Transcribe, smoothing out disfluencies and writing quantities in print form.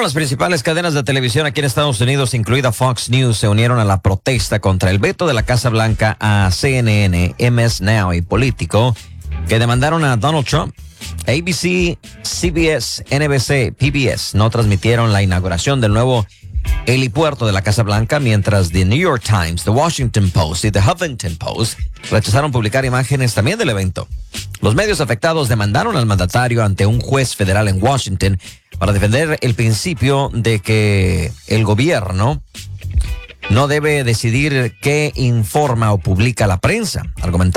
las principales cadenas de televisión aquí en Estados Unidos, incluida Fox News, se unieron a la protesta contra el veto de la Casa Blanca a CNN, MS Now y Político, que demandaron a Donald Trump. ABC, CBS, NBC, PBS no transmitieron la inauguración del nuevo helipuerto de la Casa Blanca, mientras The New York Times, The Washington Post y The Huffington Post rechazaron publicar imágenes también del evento. Los medios afectados demandaron al mandatario ante un juez federal en Washington para defender el principio de que el gobierno no debe decidir qué informa o publica la prensa, argumentando